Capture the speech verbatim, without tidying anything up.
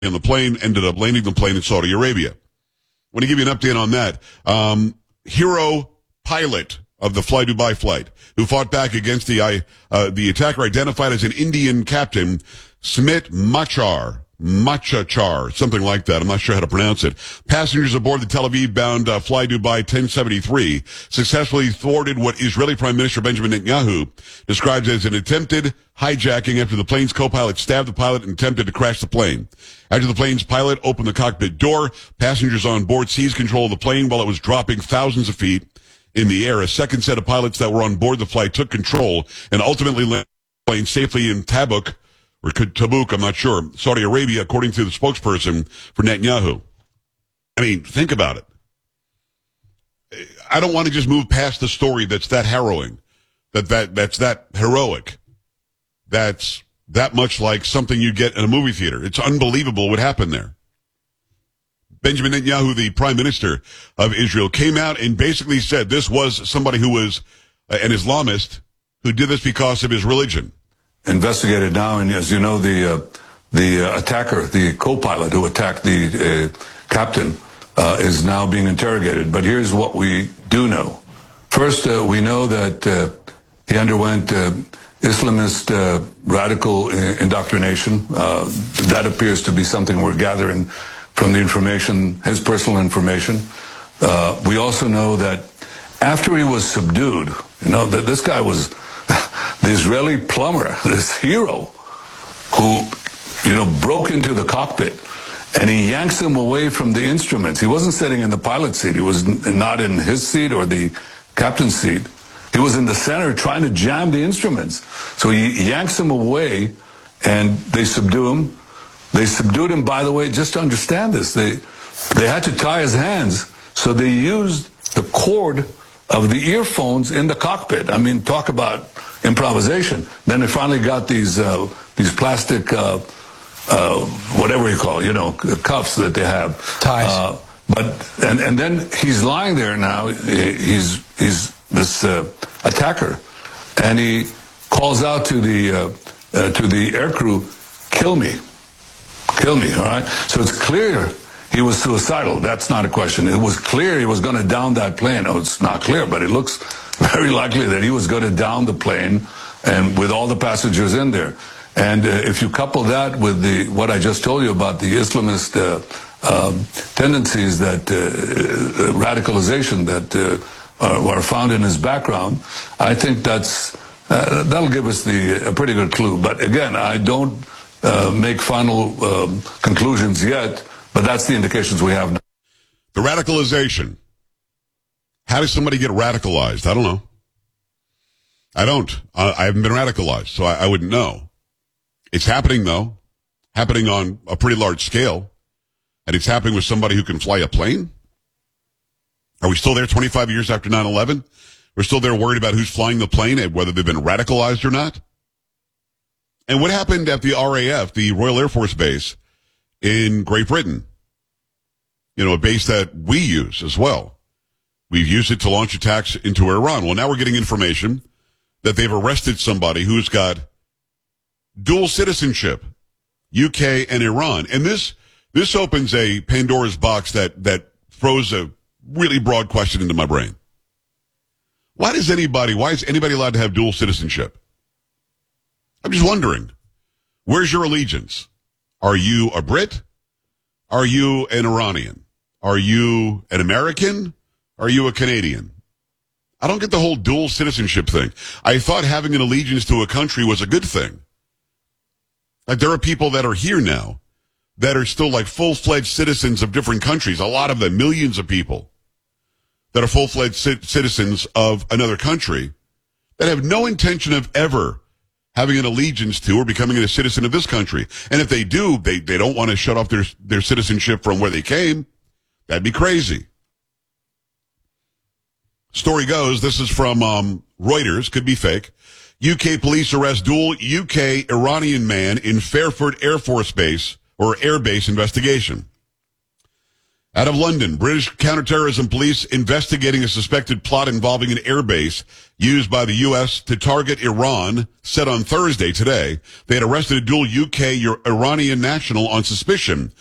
and the plane ended up landing the plane in Saudi Arabia. I want to give you an update on that. Um, hero pilot of the Fly Dubai flight who fought back against the uh, the attacker, identified as an Indian captain, Smit Machar. Machachar, something like that. I'm not sure how to pronounce it. Passengers aboard the Tel Aviv-bound uh, Fly Dubai ten seventy-three successfully thwarted what Israeli Prime Minister Benjamin Netanyahu describes as an attempted hijacking after the plane's co-pilot stabbed the pilot and attempted to crash the plane. After the plane's pilot opened the cockpit door, passengers on board seized control of the plane while it was dropping thousands of feet in the air. A second set of pilots that were on board the flight took control and ultimately landed the plane safely in Tabuk, or Tabuk, I'm not sure, Saudi Arabia, according to the spokesperson for Netanyahu. I mean, think about it. I don't want to just move past the story that's that harrowing, that, that that's that heroic, that's that much like something you get in a movie theater. It's unbelievable what happened there. Benjamin Netanyahu, the prime minister of Israel, came out and basically said this was somebody who was an Islamist who did this because of his religion. Investigated now, and as you know, the uh, the uh, attacker, the co-pilot who attacked the uh, captain, uh, is now being interrogated. But here's what we do know. First, uh, we know that uh, he underwent uh, Islamist uh, radical indoctrination. Uh, that appears to be something we're gathering from the information, his personal information. Uh, we also know that after he was subdued, you know, that this guy was the Israeli plumber, this hero, who, you know, broke into the cockpit, and he yanks him away from the instruments. He wasn't sitting in the pilot's seat. He was not in his seat or the captain's seat. He was in the center trying to jam the instruments. So he yanks him away, and they subdue him. They subdued him, by the way, just to understand this. They, they had to tie his hands, so they used the cord of the earphones in the cockpit. I mean, talk about improvisation. Then they finally got these uh, these plastic, uh, uh, whatever you call it, you know, cuffs that they have. Ties. Uh, but and and then he's lying there now. He's he's this uh, attacker, and he calls out to the uh, uh, to the aircrew, "Kill me, kill me." All right. So it's clear he was suicidal. That's not a question. It was clear he was going to down that plane. Oh, it's not clear, but it looks very likely that he was going to down the plane, and with all the passengers in there. And uh, if you couple that with the what I just told you about the Islamist uh, um, tendencies, that uh, radicalization that uh, are, are found in his background, I think that's uh, that'll give us the a pretty good clue. But again, I don't uh, make final um, conclusions yet. But that's the indications we have now. The radicalization. How does somebody get radicalized? I don't know. I don't. Uh, I haven't been radicalized, so I, I wouldn't know. It's happening, though. Happening on a pretty large scale. And it's happening with somebody who can fly a plane? Are we still there twenty-five years after nine eleven? We're still there worried about who's flying the plane and whether they've been radicalized or not? And what happened at the R A F, the Royal Air Force Base, in Great Britain? You know, a base that we use as well. We've used it to launch attacks into Iran. Well, now we're getting information that they've arrested somebody who's got dual citizenship, U K and Iran. And this, this opens a Pandora's box that, that throws a really broad question into my brain. Why does anybody, why is anybody allowed to have dual citizenship? I'm just wondering, where's your allegiance? Are you a Brit? Are you an Iranian? Are you an American? Are you a Canadian? I don't get the whole dual citizenship thing. I thought having an allegiance to a country was a good thing. Like, there are people that are here now that are still like full-fledged citizens of different countries. A lot of them, millions of people that are full-fledged c- citizens of another country that have no intention of ever having an allegiance to or becoming a citizen of this country. And if they do, they, they don't want to shut off their, their citizenship from where they came. That'd be crazy. Story goes, this is from um, Reuters, could be fake. U K police arrest dual U K Iranian man in Fairford Air Force Base or Air Base investigation. Out of London, British counterterrorism police investigating a suspected plot involving an airbase used by the U S to target Iran said on Thursday today they had arrested a dual U K Iranian national on suspicion